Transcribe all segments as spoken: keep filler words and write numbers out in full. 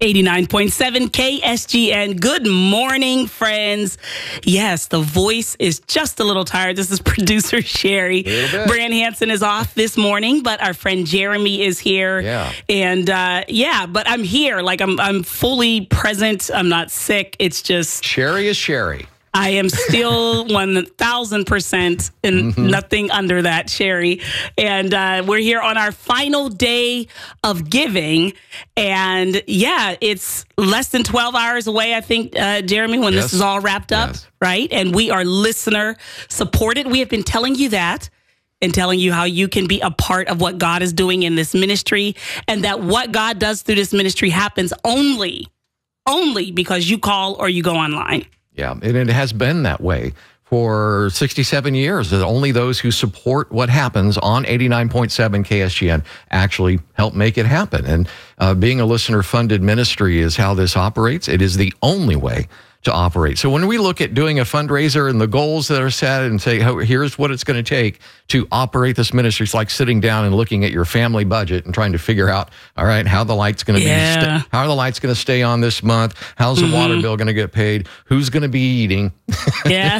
eighty-nine point seven K S G N. Good morning, friends. Yes, the voice is just a little tired. This is producer Sherry. Brian Hansen is off this morning, but our friend Jeremy is here. Yeah. And uh, yeah, but I'm here. Like I'm I'm fully present. I'm not sick. It's just Sherry is Sherry. I am still one thousand percent and mm-hmm. nothing under that, Sherry. And uh, we're here on our final day of giving. And yeah, it's less than twelve hours away, I think, uh, Jeremy, when yes. this is all wrapped up, yes. right? And we are listener supported. We have been telling you that and telling you how you can be a part of what God is doing in this ministry, and that what God does through this ministry happens only, only because you call or you go online. Yeah, and it has been that way for sixty-seven years. That only those who support what happens on eighty-nine point seven K S G N actually help make it happen. And uh, being a listener-funded ministry is how this operates. It is the only way to operate. So when we look at doing a fundraiser and the goals that are set and say, oh, here's what it's going to take to operate this ministry, it's like sitting down and looking at your family budget and trying to figure out, all right, how the light's going to yeah. be, st- how are the lights going to stay on this month? How's the mm-hmm. water bill going to get paid? Who's going to be eating? Yeah.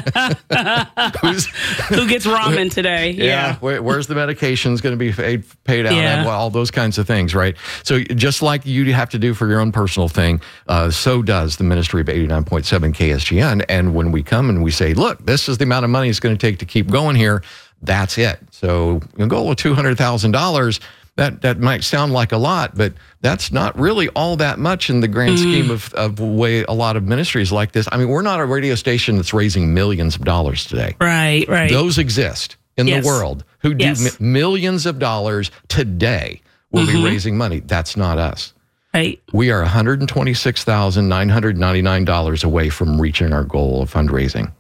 Who's, Who gets ramen today? Yeah. yeah. Where, where's the medications going to be paid, paid out? Yeah. Well, all those kinds of things, right? So just like you have to do for your own personal thing, uh, so does the ministry of eighty-nine point seven K S G N. And when we come and we say, look, this is the amount of money it's going to take to keep going here, that's it. So a goal of two hundred thousand dollars, that, that might sound like a lot, but that's not really all that much in the grand mm. scheme of, of the way a lot of ministries like this. I mean, we're not a radio station that's raising millions of dollars today. Right, right. Those exist in yes. the world who do yes. m- millions of dollars today will mm-hmm. be raising money. That's not us. Right. We are one hundred twenty-six thousand nine hundred ninety-nine dollars away from reaching our goal of fundraising.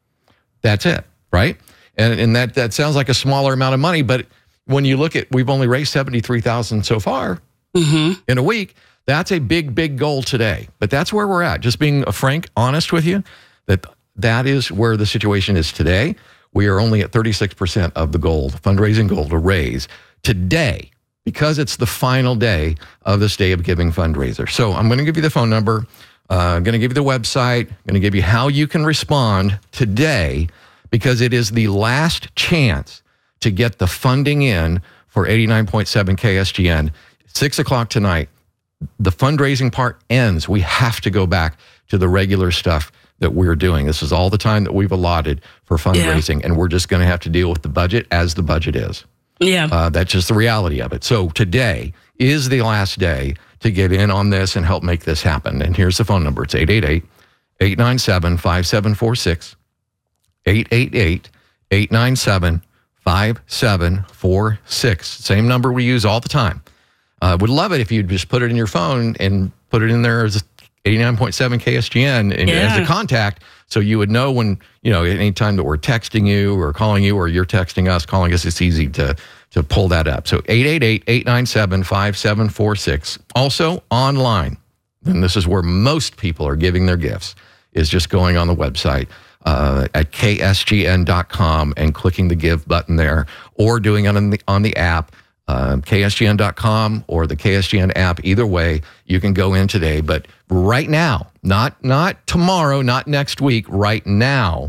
That's it, right? And, and that, that sounds like a smaller amount of money, but when you look at, we've only raised seventy-three thousand dollars so far mm-hmm. in a week. That's a big, big goal today. But that's where we're at. Just being frank, honest with you, that that is where the situation is today. We are only at thirty-six percent of the goal, the fundraising goal to raise today, because it's the final day of this Day of Giving fundraiser. So I'm going to give you the phone number. Uh, I'm going to give you the website. I'm going to give you how you can respond today, because it is the last chance to get the funding in for eighty-nine point seven K S G N. Six o'clock tonight, the fundraising part ends. We have to go back to the regular stuff that we're doing. This is all the time that we've allotted for fundraising, yeah. and we're just going to have to deal with the budget as the budget is. Yeah. Uh, that's just the reality of it. So today is the last day to get in on this and help make this happen. And here's the phone number. It's eight eight eight, eight nine seven, five seven four six, eight eight eight, eight nine seven, five seven four six. Same number we use all the time. Uh, would love it if you'd just put it in your phone and put it in there as eighty-nine point seven K S G N and yeah. as a contact, so you would know when, you know, anytime that we're texting you or calling you or you're texting us, calling us, it's easy to to pull that up. So eight eight eight, eight nine seven, five seven four six. Also online, and this is where most people are giving their gifts, is just going on the website uh, at K S G N dot com and clicking the give button there, or doing it on the, on the app. Uh, K S G N dot com or the K S G N app. Either way, you can go in today. But right now, not not tomorrow, not next week, right now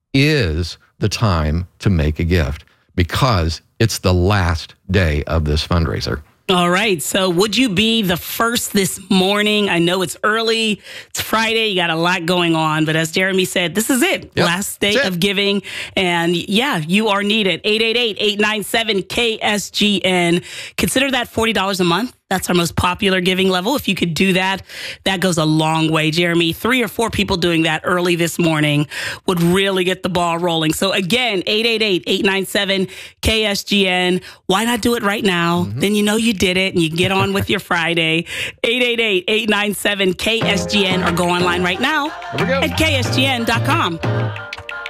is the time to make a gift, because it's the last day of this fundraiser. All right. So would you be the first this morning? I know it's early. It's Friday. You got a lot going on. But as Jeremy said, this is it. Yep, last day of giving. And yeah, you are needed. eight eight eight, eight nine seven, K S G N. Consider that forty dollars a month. That's our most popular giving level. If you could do that, that goes a long way. Jeremy, three or four people doing that early this morning would really get the ball rolling. So again, eight eight eight, eight nine seven, K S G N. Why not do it right now? Mm-hmm. Then you know you did it and you get on with your Friday. eight eight eight, eight nine seven, K S G N, or go online right now Here we go. at K S G N dot com.